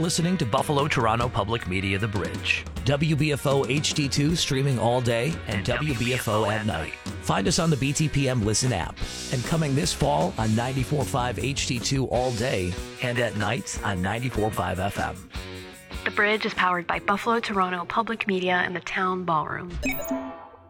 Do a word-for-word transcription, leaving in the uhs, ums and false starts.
listening to Buffalo Toronto Public Media The Bridge. W B F O H D two streaming all day and W B F O at night. Find us on the B T P M Listen app. And coming this fall on ninety-four point five H D two all day and at night on ninety-four point five F M. The Bridge is powered by Buffalo Toronto Public Media and the Town Ballroom.